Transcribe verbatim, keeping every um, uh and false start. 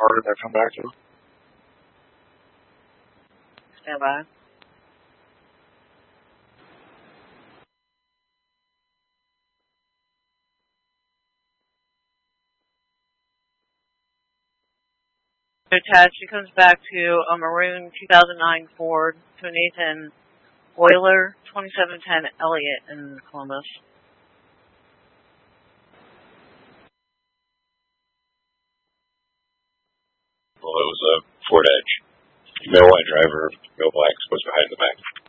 car did that come back to? Stand by. Attached, it comes back to a maroon two thousand nine Ford to a Nathan Euler twenty-seven ten Elliott in Columbus. Well, it was a Ford Edge. Male white driver, male black, was behind the back.